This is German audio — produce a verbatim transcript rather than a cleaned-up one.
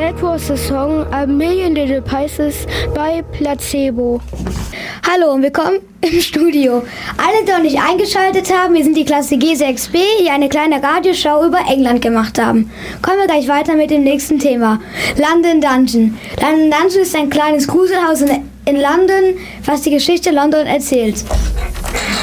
That was the song A Million Little Pieces by Placebo. Hallo und willkommen im Studio. Alle, die noch nicht eingeschaltet haben, wir sind die Klasse G sechs b, die eine kleine Radioshow über England gemacht haben. Kommen wir gleich weiter mit dem nächsten Thema. London Dungeon. London Dungeon ist ein kleines Gruselhaus in, in London, was die Geschichte London erzählt.